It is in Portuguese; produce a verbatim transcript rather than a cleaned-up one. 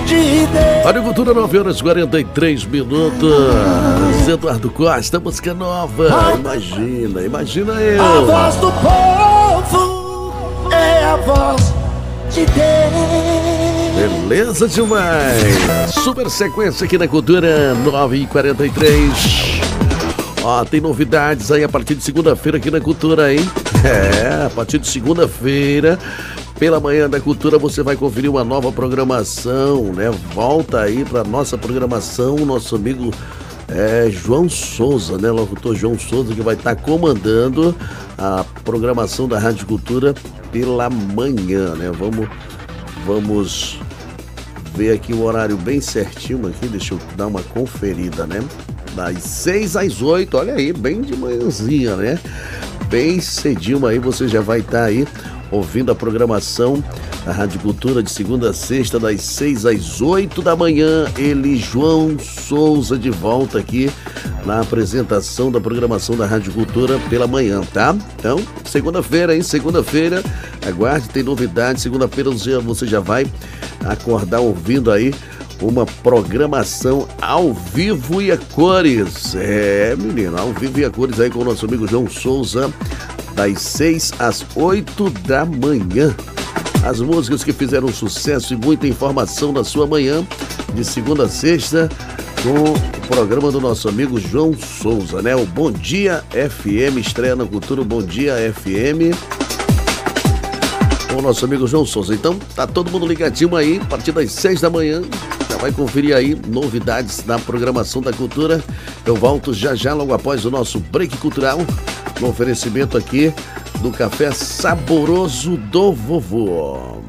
de Deus. Rádio Cultura, nove horas e quarenta e três minutos. Eduardo Costa, música nova. Imagina, imagina eu. A voz do povo é a voz de Deus. Beleza demais. Super sequência aqui na Cultura, nove e quarenta e três. Ó, tem novidades aí a partir de segunda-feira aqui na Cultura, hein? É, a partir de segunda-feira, pela manhã da Cultura, você vai conferir uma nova programação, né? Volta aí pra nossa programação, nosso amigo é, João Souza, né? Locutor João Souza, que vai estar comandando a programação da Rádio Cultura pela manhã, né? Vamos, vamos ver aqui o horário bem certinho aqui, deixa eu dar uma conferida, né? Das seis às oito, olha aí, bem de manhãzinha, né? Bem cedinho aí, você já vai estar aí ouvindo a programação da Rádio Cultura de segunda a sexta, das seis às oito da manhã. Ele, João Souza, de volta aqui na apresentação da programação da Rádio Cultura pela manhã, tá? Então, segunda-feira, hein? Segunda-feira, aguarde, tem novidade. Segunda-feira você já vai acordar ouvindo aí uma programação ao vivo e a cores. É, menino, ao vivo e a cores aí com o nosso amigo João Souza, das seis às oito da manhã. As músicas que fizeram sucesso e muita informação na sua manhã, de segunda a sexta, com o programa do nosso amigo João Souza, né? O Bom Dia F M, estreia na Cultura, o Bom Dia F M, com o nosso amigo João Souza. Então, tá todo mundo ligadinho aí, a partir das seis da manhã. Já vai conferir aí novidades na programação da Cultura. Eu volto já já, logo após o nosso break cultural, no oferecimento aqui do Café Saboroso do Vovô.